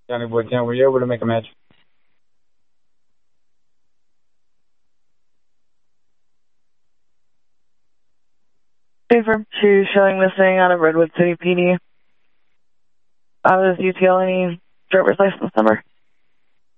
County Board 10, were you able to make a match? Paper 2 showing missing out of Redwood City PD. Out of UTL, any driver's license number?